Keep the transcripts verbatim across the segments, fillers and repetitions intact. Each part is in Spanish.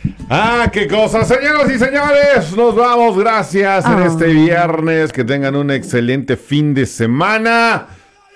Ah, qué cosa, señoras y señores, nos vamos, gracias en Ah. este viernes, que tengan un excelente fin de semana.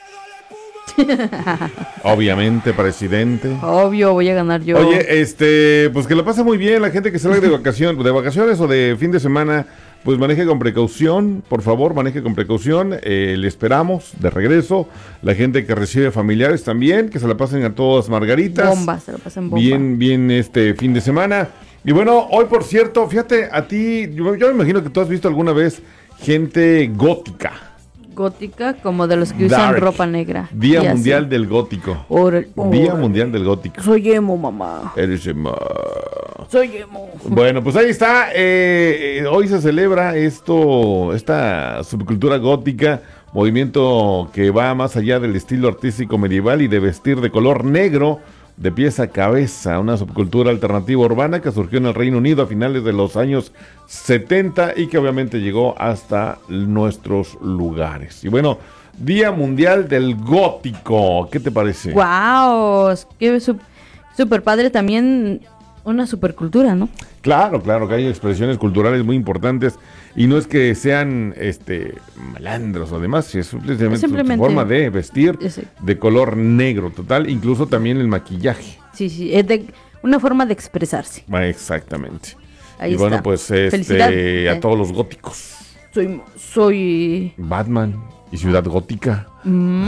Obviamente, presidente. Obvio, voy a ganar yo. Oye, este, pues que lo pase muy bien la gente que salga de vacaciones, de vacaciones o de fin de semana, pues maneje con precaución, por favor, maneje con precaución, eh, le esperamos de regreso, la gente que recibe familiares también, que se la pasen a todas margaritas. Bomba, se lo pasan bomba. Bien, bien este fin de semana. Y bueno, hoy por cierto, fíjate, a ti, yo, yo me imagino que tú has visto alguna vez gente gótica. Gótica, como de los que usan Dark. ropa negra. Día Y así. Mundial del Gótico. Ora- Día ora- Mundial del Gótico. Soy emo, mamá. Eres emo. Soy emo. Bueno, pues ahí está. eh, eh, hoy se celebra esto, esta subcultura gótica, movimiento que va más allá del estilo artístico medieval y de vestir de color negro de pies a cabeza, una subcultura alternativa urbana que surgió en el Reino Unido a finales de los años setenta y que obviamente llegó hasta nuestros lugares. Y bueno, Día Mundial del Gótico, ¿qué te parece? Wow, qué su- super padre también, una supercultura, ¿no? Claro, claro, que hay expresiones culturales muy importantes y no es que sean este malandros o demás, es simplemente, Simplemente- su forma de vestir Ese. de color negro total, incluso también el maquillaje. Sí, sí, es de una forma de expresarse. Ah, exactamente. Ahí y bueno, está. pues este, Felicidad. a todos los góticos. Soy, soy, Batman y Ciudad Gótica. mm,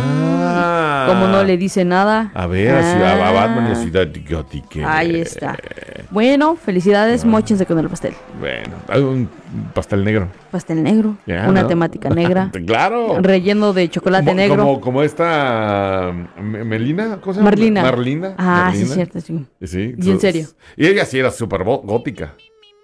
Ah. como no le dice nada. A ver, a, Ciudad- a Ah, Batman y a Ciudad Gótica. Ahí está. Bueno, felicidades, móchense con el pastel. Bueno, hay un pastel negro. Pastel negro, Ya, una ¿no? temática negra, Claro. relleno de chocolate Como, negro. como, como esta M- Melina, ¿cómo se llama? Marlina. Marlina. Ah, Marlina. sí, cierto, sí. Sí, Y en serio. Y ella sí era súper bo- gótica.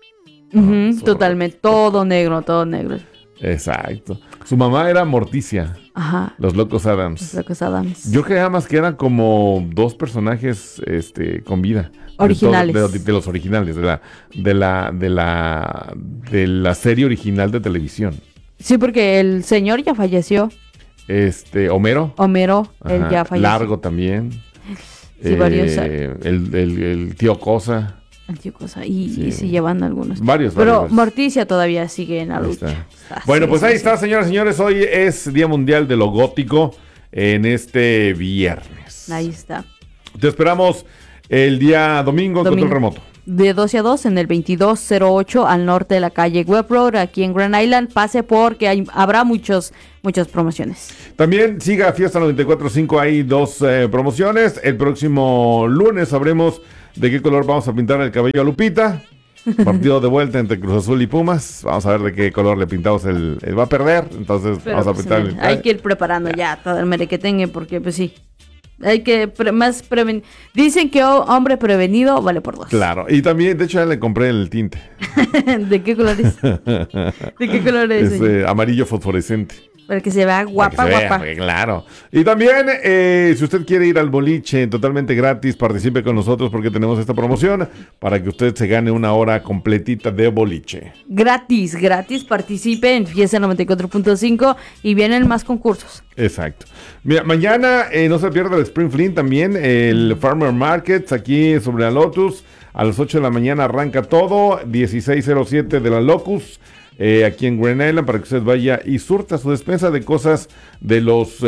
Ujú, súper totalmente, todo negro, todo negro. Exacto. Su mamá era Morticia, Ajá, los Locos los Adams. Locos Adams. Yo creía más que eran como dos personajes este, con vida. De Originales. todo- De, de los originales, de la, de la, de la, de la serie original de televisión. Sí, porque el señor ya falleció, Este, Homero. Homero, él Ajá, ya falleció. Largo también. Sí, varios. Eh, el, el, el tío Cosa. Tío Cosa, y, Sí. y se llevan algunos. Varios, Pero varios. Morticia todavía sigue en la Ahí lucha. está. Está, Bueno, sí, pues sí, ahí sí. está, señoras y señores. Hoy es Día Mundial de lo Gótico en este viernes. Ahí está. Te esperamos el día domingo en Domingo. Control Remoto. De doce a dos en el veintidós cero ocho al norte de la calle Web Road, aquí en Grand Island. Pase porque hay- habrá muchos, muchas promociones. También siga Fiesta noventa y cuatro punto cinco, hay dos eh, promociones. El próximo lunes sabremos de qué color vamos a pintar el cabello a Lupita. Partido de vuelta entre Cruz Azul y Pumas. Vamos a ver de qué color le pintamos el... el va a perder, entonces Pero, vamos a pues, pintar en el... el- hay que ir preparando ya todo el merequetengue porque pues sí. Hay que pre- más prevenir. Dicen que oh, hombre prevenido vale por dos. Claro, y también, de hecho, ya le compré el tinte. ¿De qué color es? ¿De qué color es? Es señor? eh, amarillo fosforescente. Para que se vea guapa, Para que se vea, guapa. porque claro. Y también, eh, si usted quiere ir al boliche totalmente gratis, participe con nosotros porque tenemos esta promoción para que usted se gane una hora completita de boliche. Gratis, gratis. Participe en Fiesta noventa y cuatro punto cinco y vienen más concursos. Exacto. Mira, mañana eh, no se pierda el Spring Fling también, el Farmer Market aquí sobre la Lotus. A las ocho de la mañana arranca todo, dieciséis cero siete de la Locus. Eh, aquí en Grand Island para que usted vaya y surta su despensa de cosas de los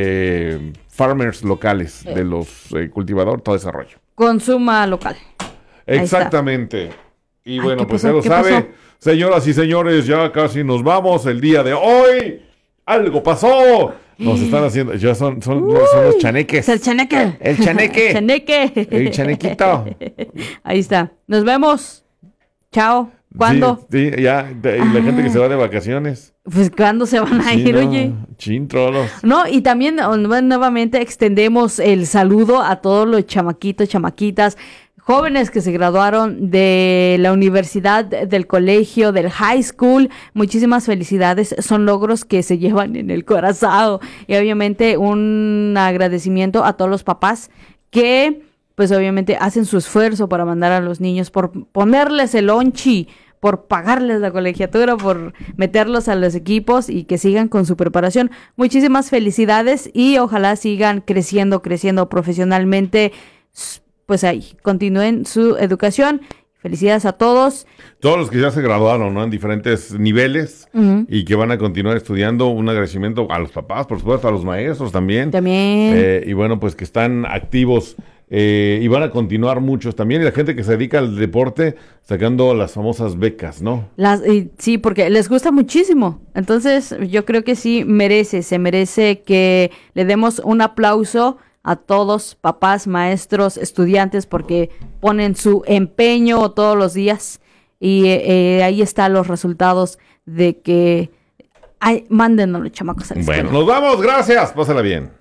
eh, farmers locales, Eh. de los eh, cultivadores, todo ese rollo. Consuma local. Ahí está. Exactamente. Y Ay, bueno, ¿qué pues pasó? ya lo ¿Qué sabe. pasó? Señoras y señores, ya casi nos vamos el día de hoy. Algo pasó. Nos están haciendo, ya son, son, son los chaneques. Es el chaneque. El chaneque. Chaneque. El chanequito. Ahí está. Nos vemos. Chao. ¿Cuándo? Sí, sí, ya. de- y la gente que se va de vacaciones. Pues ¿cuándo se van a Sí, ir, no, oye? Chin, trolos. No, y también oh, nuevamente extendemos el saludo a todos los chamaquitos, chamaquitas, jóvenes que se graduaron de la universidad, del colegio, del high school. Muchísimas felicidades, son logros que se llevan en el corazón. Y obviamente un agradecimiento a todos los papás que pues obviamente hacen su esfuerzo para mandar a los niños, por ponerles el lonchi, por pagarles la colegiatura, por meterlos a los equipos y que sigan con su preparación. Muchísimas felicidades y ojalá sigan creciendo, creciendo profesionalmente. Pues ahí, continúen su educación. Felicidades a todos. Todos los que ya se graduaron, ¿no? En diferentes niveles uh-huh. y que van a continuar estudiando. Un agradecimiento a los papás, por supuesto, a los maestros también. También. Eh, y bueno, pues que están activos eh, y van a continuar muchos también. Y la gente que se dedica al deporte sacando las famosas becas, ¿no? Las, y, sí, porque les gusta muchísimo. Entonces, yo creo que sí merece, se merece que le demos un aplauso a todos, papás, maestros, estudiantes, porque ponen su empeño todos los días y eh, ahí están los resultados de que ay, mándenos los chamacos a la escuela. Bueno, nos vamos, gracias, pásala bien.